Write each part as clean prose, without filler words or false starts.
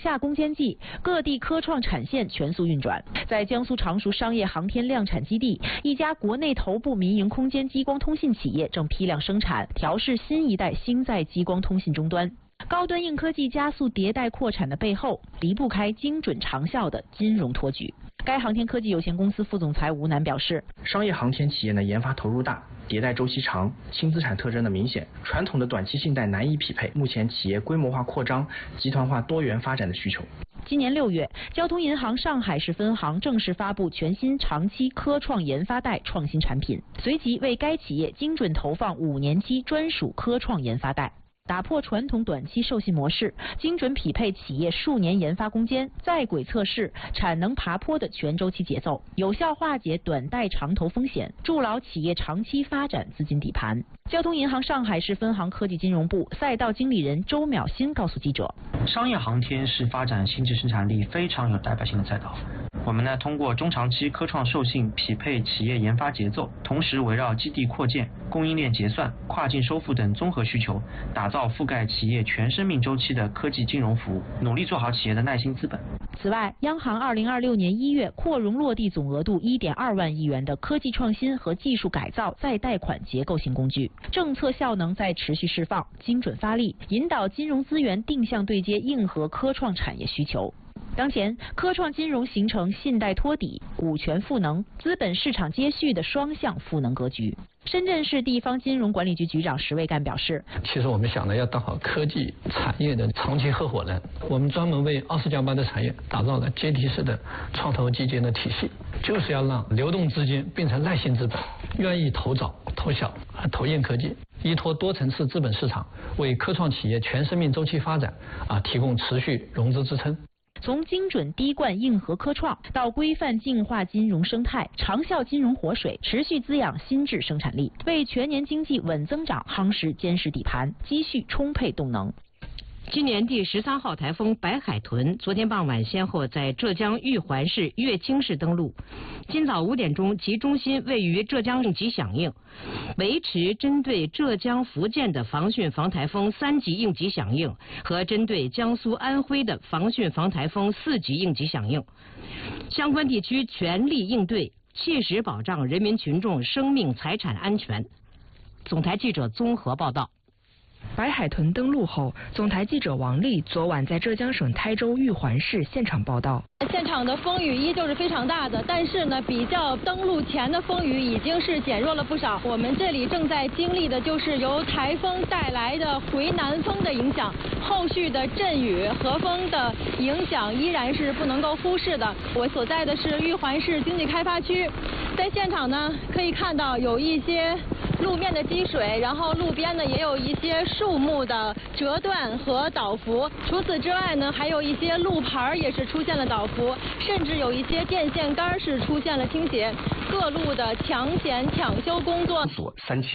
下攻坚季，各地科创产线全速运转。在江苏常熟商业航天量产基地，一家国内头部民营空间激光通信企业正批量生产、调试新一代星载激光通信终端。高端硬科技加速迭代扩产的背后，离不开精准长效的金融托举。该航天科技有限公司副总裁吴楠表示， 商业航天企业呢研发投入大，迭代周期长，轻资产特征的明显，传统的短期信贷难以匹配目前企业规模化扩张、集团化多元发展的需求。 今年6月，交通银行上海市分行正式发布全新长期科创研发贷创新产品，随即为该企业精准投放5年期专属科创研发贷。打破传统短期授信模式，精准匹配企业数年研发攻坚、在轨测试、产能爬坡的全周期节奏，有效化解短贷长投风险，筑牢企业长期发展资金底盘。交通银行上海市分行科技金融部赛道经理人周淼新告诉记者， 商业航天是发展新质生产力非常有代表性的赛道。我们呢，通过中长期科创授信匹配企业研发节奏，同时围绕基地扩建、供应链结算、跨境收付等综合需求，打造覆盖企业全生命周期的科技金融服务，努力做好企业的耐心资本。 此外，央行2026年1月扩容落地总额度1.2万亿元的科技创新和技术改造再贷款结构性工具，政策效能在持续释放，精准发力，引导金融资源定向对接硬核科创产业需求。当前，科创金融形成信贷托底、股权赋能、资本市场接续的双向赋能格局。深圳市地方金融管理局局长石卫干表示， 其实我们想的要当好科技产业的长期合伙人，我们专门为24+8的产业打造了阶梯式的创投基金的体系，就是要让流动资金变成耐心资本，愿意投早、投小、投硬科技，依托多层次资本市场，为科创企业全生命周期发展提供持续融资支撑。 从精准滴灌硬核科创到规范净化金融生态，长效金融活水持续滋养新质生产力，为全年经济稳增长夯实坚实底盘，积蓄充沛动能。 今年第13号台风白海豚昨天傍晚先后在浙江玉环市、乐清市登陆。今早5点钟，其中心位于浙江应急响应，维持针对浙江、福建的防汛防台风3级应急响应和针对江苏、安徽的防汛防台风4级应急响应。相关地区全力应对，切实保障人民群众生命财产安全。总台记者综合报道。 白海豚登陆后，总台记者王丽昨晚在浙江省台州玉环市现场报道。 现场的风雨依旧是非常大的，但是呢，比较登陆前的风雨已经是减弱了不少。我们这里正在经历的就是由台风带来的回南风的影响，后续的阵雨和风的影响依然是不能够忽视的。我所在的是玉环市经济开发区，在现场呢可以看到有一些路面的积水，然后路边呢也有一些树木的折断和倒伏。除此之外呢，还有一些路牌也是出现了倒伏，甚至有一些电线杆是出现了倾斜。各路的抢险抢修工作所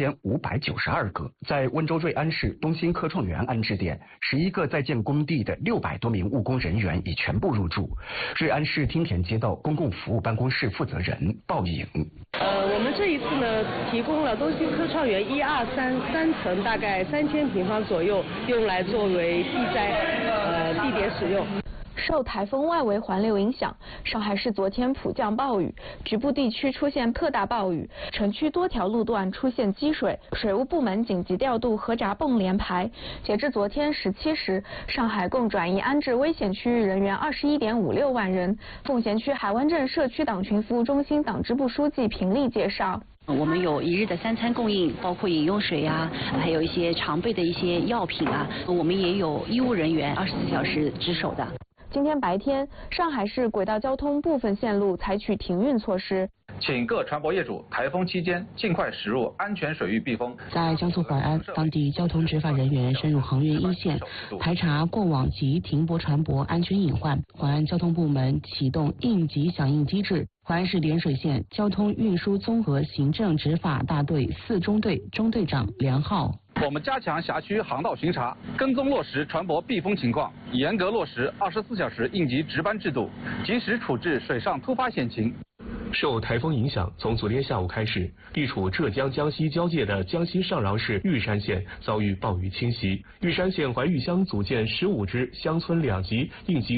3592个，在温州瑞安市东兴科创园安置点11个在建工地的600多名务工人员已全部入住。瑞安市汀田街道公共服务办公室负责人鲍颖。 我们这一次呢，提供了东兴科创园1、2、3层，大概3000平方左右，用来作为避灾地点使用。 受台风外围环流影响，上海市昨天普降暴雨，局部地区出现特大暴雨，城区多条路段出现积水，水务部门紧急调度河闸泵连排。截至昨天17时，上海共转移安置危险区域人员21.56万人。奉贤区海湾镇社区党群服务中心党支部书记平丽介绍。 我们有1日的3餐供应，包括饮用水啊，还有一些常备的一些药品啊，我们也有医务人员24小时值守的。 今天白天，上海市轨道交通部分线路采取停运措施， 请各船舶业主台风期间尽快驶入安全水域避风。 在江苏淮安，当地交通执法人员深入航运一线，排查过往及停泊船舶安全隐患。淮安交通部门启动应急响应机制。淮安市涟水县交通运输综合行政执法大队4中队中队长梁浩。 我们加强辖区航道巡查，跟踪落实船舶避风情况，严格落实24小时应急值班制度，及时处置水上突发险情。 受台风影响，从昨天下午开始，地处浙江、江西交界的江西上饶市玉山县遭遇暴雨侵袭。玉山县怀玉乡组建15支乡村2级应急